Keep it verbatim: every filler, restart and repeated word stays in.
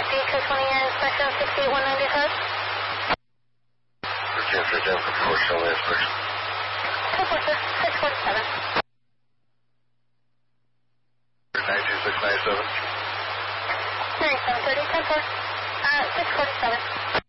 C two twenty air inspection sixty-eight one ninety-five. thirteen thirteen for four show inspection. two four six, six forty-seven. nine two six nine seven. nine seven thirty, ten four, uh, six forty-seven.